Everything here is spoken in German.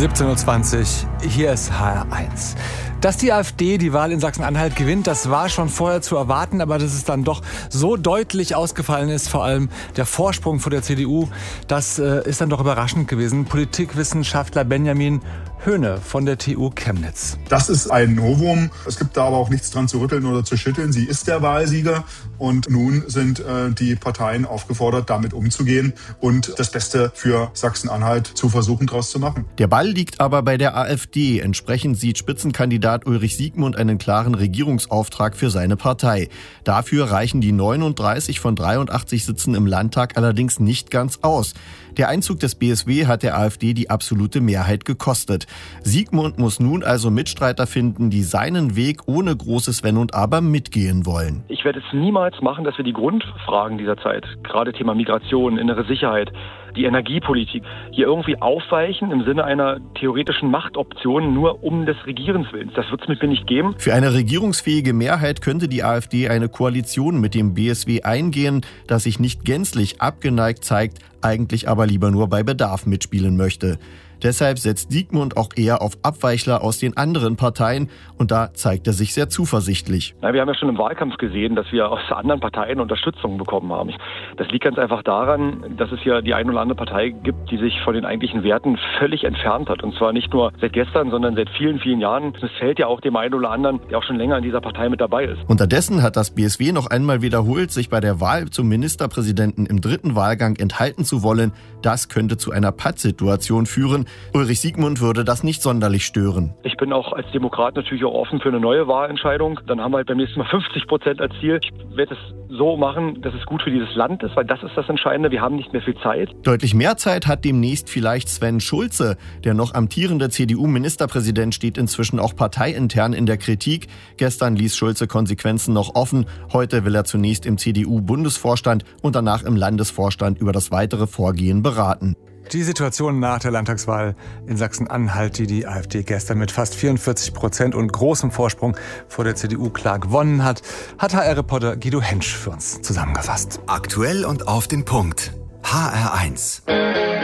17.20 Uhr, hier ist HR1. Dass die AfD die Wahl in Sachsen-Anhalt gewinnt, das war schon vorher zu erwarten, aber dass es dann doch so deutlich ausgefallen ist, vor allem der Vorsprung vor der CDU, das ist dann doch überraschend gewesen. Politikwissenschaftler Benjamin Höhne von der TU Chemnitz. Das ist ein Novum. Es gibt da aber auch nichts dran zu rütteln oder zu schütteln. Sie ist der Wahlsieger und nun sind die Parteien aufgefordert, damit umzugehen und das Beste für Sachsen-Anhalt zu versuchen, daraus zu machen. Der Ball liegt aber bei der AfD. Entsprechend sieht Spitzenkandidat Ulrich Siegmund einen klaren Regierungsauftrag für seine Partei. Dafür reichen die 39 von 83 Sitzen im Landtag allerdings nicht ganz aus. Der Einzug des BSW hat der AfD die absolute Mehrheit gekostet. Siegmund muss nun also Mitstreiter finden, die seinen Weg ohne großes Wenn und Aber mitgehen wollen. Ich werde es niemals machen, dass wir die Grundfragen dieser Zeit, gerade Thema Migration, innere Sicherheit, die Energiepolitik, hier irgendwie aufweichen im Sinne einer theoretischen Machtoption nur um des Regierens Willens. Das wird es mit mir nicht geben. Für eine regierungsfähige Mehrheit könnte die AfD eine Koalition mit dem BSW eingehen, das sich nicht gänzlich abgeneigt zeigt, eigentlich aber lieber nur bei Bedarf mitspielen möchte. Deshalb setzt Siegmund auch eher auf Abweichler aus den anderen Parteien und da zeigt er sich sehr zuversichtlich. Wir haben ja schon im Wahlkampf gesehen, dass wir aus anderen Parteien Unterstützung bekommen haben. Das liegt ganz einfach daran, dass es hier die eine oder andere Partei gibt, die sich von den eigentlichen Werten völlig entfernt hat. Und zwar nicht nur seit gestern, sondern seit vielen, vielen Jahren. Es fällt ja auch dem einen oder anderen, der auch schon länger in dieser Partei mit dabei ist. Unterdessen hat das BSW noch einmal wiederholt, sich bei der Wahl zum Ministerpräsidenten im dritten Wahlgang enthalten zu wollen. Das könnte zu einer Pattsituation führen. Ulrich Siegmund würde das nicht sonderlich stören. Ich bin auch als Demokrat natürlich auch offen für eine neue Wahlentscheidung. Dann haben wir halt beim nächsten Mal 50% als Ziel. Ich werde es so machen, dass es gut für dieses Land ist, weil das ist das Entscheidende. Wir haben nicht mehr viel Zeit. Deutlich mehr Zeit hat demnächst vielleicht Sven Schulze. Der noch amtierende CDU-Ministerpräsident steht inzwischen auch parteiintern in der Kritik. Gestern ließ Schulze Konsequenzen noch offen. Heute will er zunächst im CDU-Bundesvorstand und danach im Landesvorstand über das weitere Vorgehen beraten. Die Situation nach der Landtagswahl in Sachsen-Anhalt, die AfD gestern mit fast 44% und großem Vorsprung vor der CDU klar gewonnen hat HR-Reporter Guido Hensch für uns zusammengefasst. Aktuell und auf den Punkt. HR1.